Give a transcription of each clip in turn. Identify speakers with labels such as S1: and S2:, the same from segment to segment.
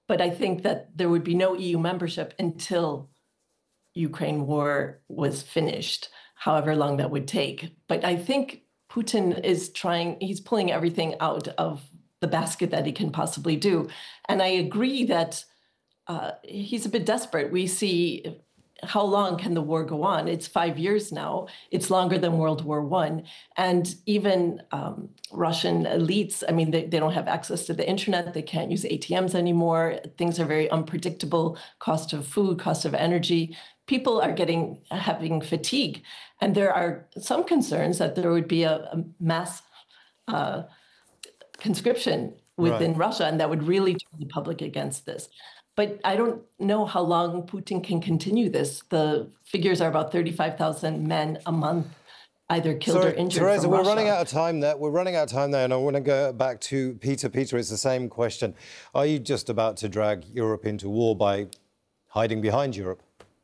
S1: But I think that there would be no EU membership until Ukraine war was finished, however long that would take. But I think Putin is he's pulling everything out of the basket that he can possibly do. And I agree that he's a bit desperate. We see how long can the war go on? It's 5 years now. It's longer than World War I. And even Russian elites, I mean, they don't have access to the internet. They can't use ATMs anymore. Things are very unpredictable. Cost of food, cost of energy. People are having fatigue. And there are some concerns that there would be a mass conscription within Russia, and that would really turn the public against this. But I don't know how long Putin can continue this. The figures are about 35,000 men a month, either killed or injured.
S2: Teresa, we're running out of time there. And I want to go back to Peter. Peter, it's the same question. Are you just about to drag Europe into war by hiding behind Europe?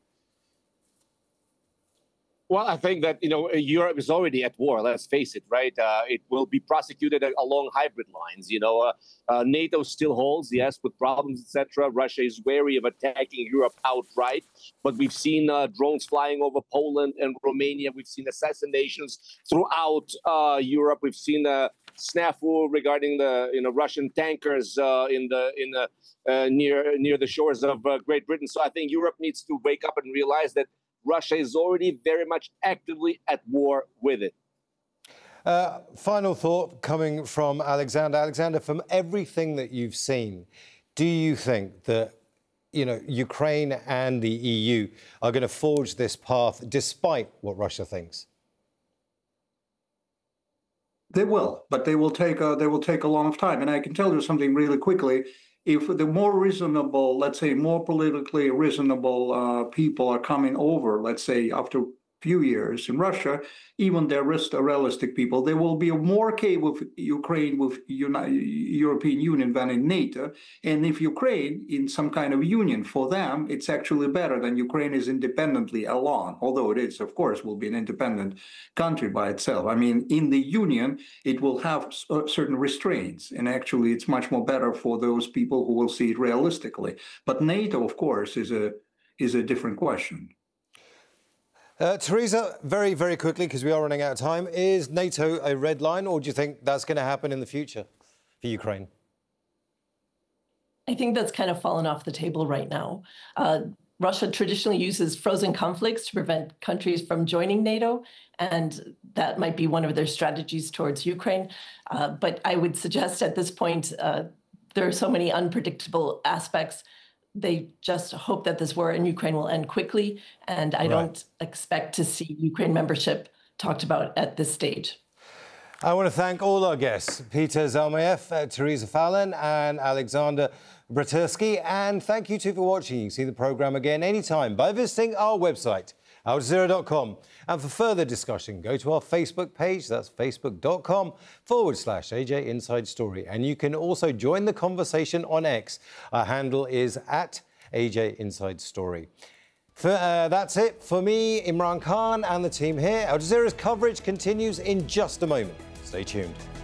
S3: Well, I think that, Europe is already at war, let's face it, right? It will be prosecuted along hybrid lines. NATO still holds, yes, with problems, etc. Russia is wary of attacking Europe outright. But we've seen drones flying over Poland and Romania. We've seen assassinations throughout Europe. We've seen snafu regarding the Russian tankers near the shores of Great Britain. So I think Europe needs to wake up and realize that Russia is already very much actively at war with it.
S2: Final thought coming from Alexander. Alexander, from everything that you've seen, do you think that, Ukraine and the EU are going to forge this path despite what Russia thinks?
S4: They will, but they will take a long time. And I can tell you something really quickly. If the more reasonable, let's say more politically reasonable people are coming over, let's say after a few years in Russia, even the realistic people, they will be more okay with Ukraine, with European Union than in NATO. And if Ukraine in some kind of union, for them, it's actually better than Ukraine is independently alone, although it is, of course, will be an independent country by itself. I mean, in the union, it will have certain restraints. And actually, it's much more better for those people who will see it realistically. But NATO, of course, is a different question.
S2: Teresa, very, very quickly, because we are running out of time, is NATO a red line, or do you think that's going to happen in the future for Ukraine?
S1: I think that's kind of fallen off the table right now. Russia traditionally uses frozen conflicts to prevent countries from joining NATO, and that might be one of their strategies towards Ukraine. But I would suggest at this point, there are so many unpredictable aspects. They just hope that this war in Ukraine will end quickly, and I don't expect to see Ukraine membership talked about at this stage.
S2: I want to thank all our guests, Peter Zalmayev, Teresa Fallon and Alexander Bratursky, and thank you too for watching. You can see the programme again anytime by visiting our website, aljazeera.com. And for further discussion, go to our Facebook page. That's facebook.com/AJ Inside Story. And you can also join the conversation on X. Our handle is @AJ Inside Story. That's it for me, Imran Khan, and the team here. Al Jazeera's coverage continues in just a moment. Stay tuned.